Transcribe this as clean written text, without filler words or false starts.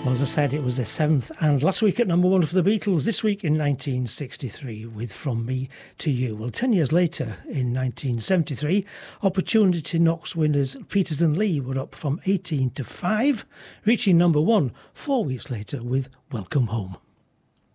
Well, as I said, it was the 7th and last week at number 1 for the Beatles, this week in 1963 with From Me to You. Well, 10 years later, in 1973, Opportunity Knocks winners Peters and Lee were up from 18 to 5, reaching number 1 4 weeks later with Welcome Home.